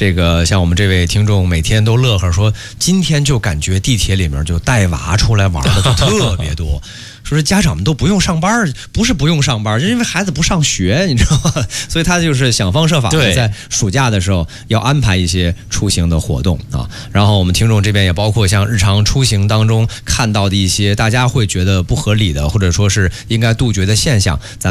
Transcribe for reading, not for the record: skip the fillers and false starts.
这个像我们这位听众每天都乐呵说，今天就感觉地铁里面就带娃出来玩的就特别多。说是家长们都不用上班，不是不用上班，就因为孩子不上学，你知道吗？所以他就是想方设法的在暑假的时候要安排一些出行的活动啊。然后我们听众这边也包括像日常出行当中看到的一些大家会觉得不合理的，或者说是应该杜绝的现象，咱